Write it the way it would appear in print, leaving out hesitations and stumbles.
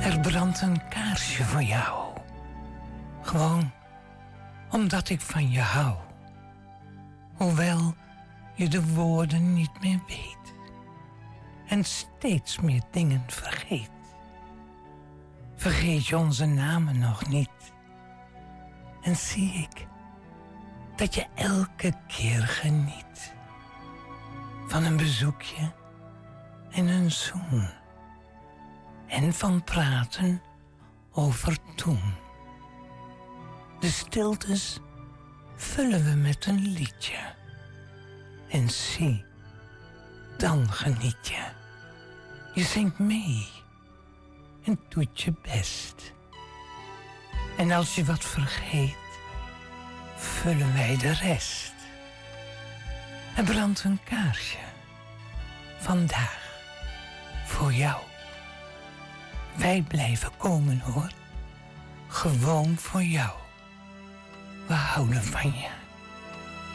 Er brandt een kaarsje voor jou. Gewoon omdat ik van je hou. Hoewel je de woorden niet meer weet. En steeds meer dingen vergeet. Vergeet je onze namen nog niet. En zie ik dat je elke keer geniet. Van een bezoekje en een zoen. En van praten over toen. De stiltes vullen we met een liedje. En zie, dan geniet je. Je zingt mee en doet je best. En als je wat vergeet, vullen wij de rest. Er brandt een kaarsje, vandaag, voor jou. Wij blijven komen hoor, gewoon voor jou. We houden van je.